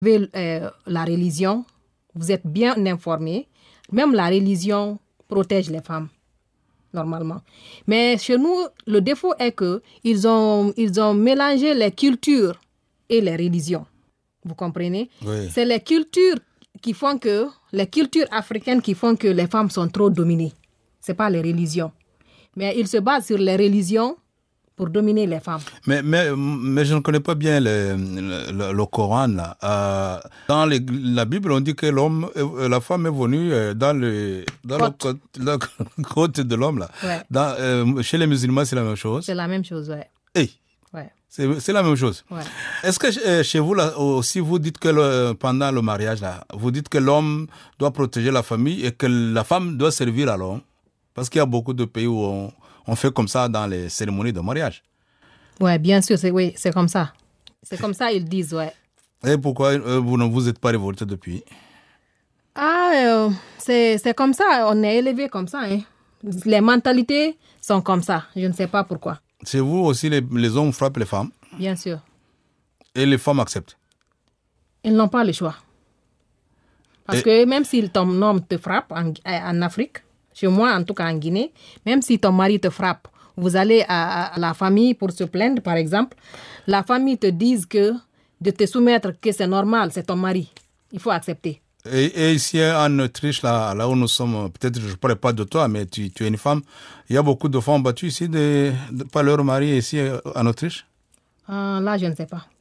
La religion, vous êtes bien informés. Même la religion protège les femmes, normalement. Mais chez nous, le défaut est qu'ils ont mélangé les cultures et les religions. Vous comprenez? Oui. C'est les cultures africaines qui font que les femmes sont trop dominées. Ce n'est pas les religions. Mais ils se basent sur les religions pour dominer les femmes. Mais je ne connais pas bien le Coran. Là. Dans la Bible, on dit que la femme est venue dans le côte de l'homme. Là. Ouais. Chez les musulmans, c'est la même chose. C'est la même chose, oui. Hey. Ouais. C'est la même chose. Ouais. Est-ce que chez vous, là, aussi, vous dites que pendant le mariage, là, vous dites que l'homme doit protéger la famille et que la femme doit servir à l'homme? Parce qu'il y a beaucoup de pays où on fait comme ça dans les cérémonies de mariage. Oui, bien sûr, c'est comme ça. C'est comme ça, ils disent, ouais. Et pourquoi vous ne vous êtes pas révolté depuis? C'est comme ça, on est élevé comme ça. Hein. Les mentalités sont comme ça, je ne sais pas pourquoi. Chez vous aussi, les hommes frappent les femmes? Bien sûr. Et les femmes acceptent? Ils n'ont pas le choix. Parce que même si ton homme te frappe en Afrique, chez moi en tout cas en Guinée, même si ton mari te frappe, vous allez à la famille pour se plaindre par exemple, la famille te dit que de te soumettre, que c'est normal, c'est ton mari. Il faut accepter. Et ici en Autriche, là où nous sommes, peut-être je ne parle pas de toi, mais tu es une femme, il y a beaucoup de femmes battues ici par leur mari ici en Autriche? Là, je ne sais pas.